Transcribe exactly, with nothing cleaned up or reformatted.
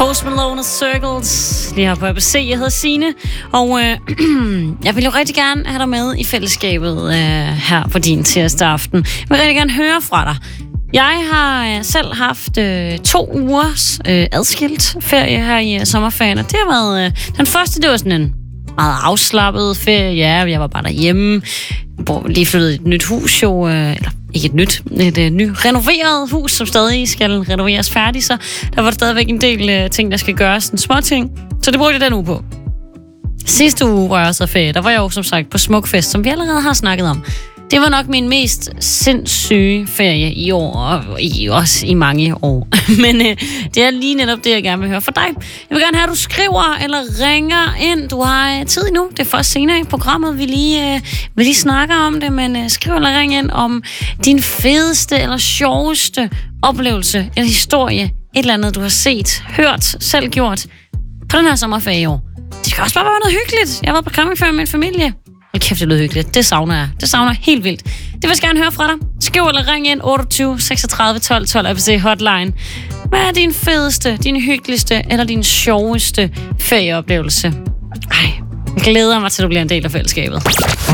Post Malone og Circles, lige her på A B C. Jeg hedder Signe, og øh, jeg vil jo rigtig gerne have dig med i fællesskabet øh, her på din tirsdag aften. Jeg vil rigtig gerne høre fra dig. Jeg har øh, selv haft øh, to ugers øh, adskilt ferie her i øh, sommerferien, og det har været... Øh, den første, det var sådan en meget afslappet ferie. Ja, jeg var bare derhjemme. Jeg lige flyttet i et nyt hus, jo... Øh, eller ikke et nyt, et øh, nyt renoveret hus, som stadig skal renoveres færdigt, så der var der stadigvæk en del øh, ting, der skal gøres, sådan små ting. Så det brugte jeg den uge på. Sidste uge, hvor jeg også havde ferie, der var jeg jo som sagt på Smukfest, som vi allerede har snakket om. Det var nok min mest sindssyge ferie i år, og i, også i mange år. Men øh, det er lige netop det, jeg gerne vil høre fra dig. Jeg vil gerne have, at du skriver eller ringer ind. Du har øh, tid nu. Det er først senere i programmet, vi lige, øh, vi lige snakker om det. Men øh, skriv eller ring ind om din fedeste eller sjoveste oplevelse eller historie. Et eller andet, du har set, hørt, selv gjort på den her sommerferie i år. Det skal også bare være noget hyggeligt. Jeg har været på campingferie med min familie. Hold kæft, det lyder hyggeligt. Det savner jeg. Det savner jeg helt vildt. Det vil jeg gerne høre fra dig. Skriv eller ring ind otteogtyve seksogtredive tolv tolv A B C Hotline. Hvad er din fedeste, din hyggeligste eller din sjoveste ferieoplevelse? Ej, jeg glæder mig til, at du bliver en del af fællesskabet.